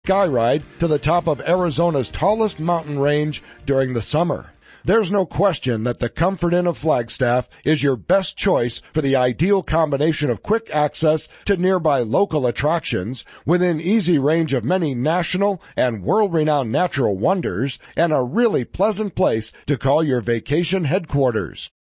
sky ride to the top of Arizona's tallest mountain range during the summer. There's no question that the Comfort Inn of Flagstaff is your best choice for the ideal combination of quick access to nearby local attractions within easy range of many national and world-renowned natural wonders and a really pleasant place to call your vacation headquarters.